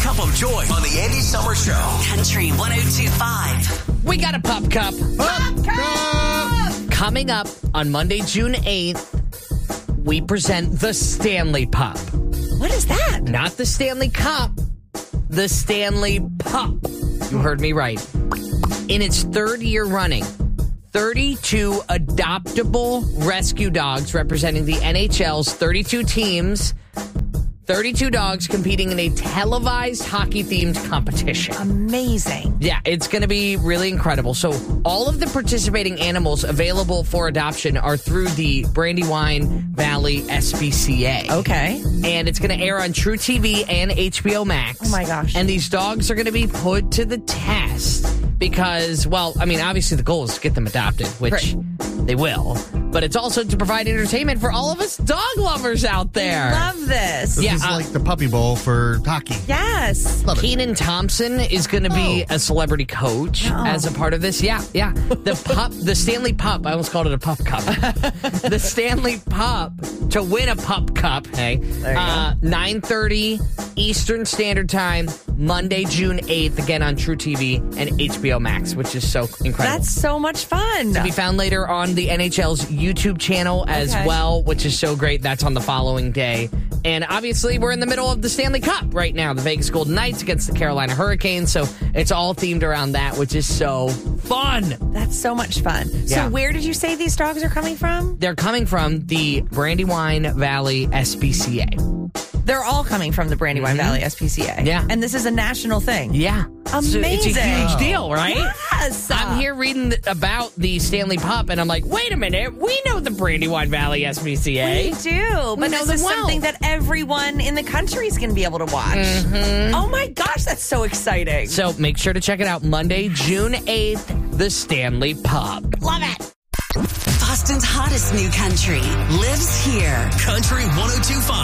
cup of joy on the Andy Summer Show. Country 102.5. We got a Pup Cup. Pup Cup! Coming up on Monday, June 8th, we present the Stanley Pup. What is that? Not the Stanley Cup, the Stanley Pup. You heard me right. In its third year running, 32 adoptable rescue dogs representing the NHL's 32 teams. 32 dogs competing in a televised hockey-themed competition. Amazing. Yeah, it's going to be really incredible. So all of the participating animals available for adoption are through the Brandywine Valley SPCA. Okay. And it's going to air on True TV and HBO Max. Oh, my gosh. And these dogs are going to be put to the test because, well, I mean, obviously the goal is to get them adopted, which they will. But it's also to provide entertainment for all of us dog lovers out there. Love this. Yeah, This is like the puppy bowl for hockey. Yes. Love it. Keenan Thompson is going to be a celebrity coach as a part of this. Yeah. The Stanley Pup. I almost called it a Pup Cup. The Stanley Pup to win a Pup Cup. Hey, 9:30 Eastern Standard Time, Monday, June 8th. Again on True TV and HBO Max, which is so incredible. That's so much fun. To be found later on the NHL's YouTube channel as well, which is so great. That's on the following day. And obviously, we're in the middle of the Stanley Cup right now. The Vegas Golden Knights against the Carolina Hurricanes. So it's all themed around that, which is so fun. That's so much fun. Yeah. So where did you say these dogs are coming from? They're coming from the Brandywine Valley SPCA. They're all coming from the Brandywine Valley SPCA. Yeah. And this is a national thing. Yeah. Amazing. It's a huge deal, right? Yes. I'm here reading about the Stanley Pup, and I'm like, wait a minute. We know the Brandywine Valley SPCA. We do. But know this them is well. something that everyone in the country is going to be able to watch. Oh, my gosh. That's so exciting. So make sure to check it out Monday, June 8th, the Stanley Pup. Love it. Boston's hottest new country lives here. Country 102.5.